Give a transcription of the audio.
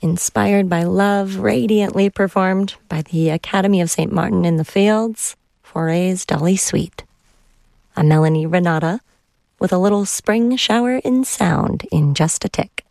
inspired by love, radiantly performed by the Academy of St. Martin in the Fields, Foray's Dolly Sweet. I'm Melanie Renata with a little spring shower in sound in just a tick.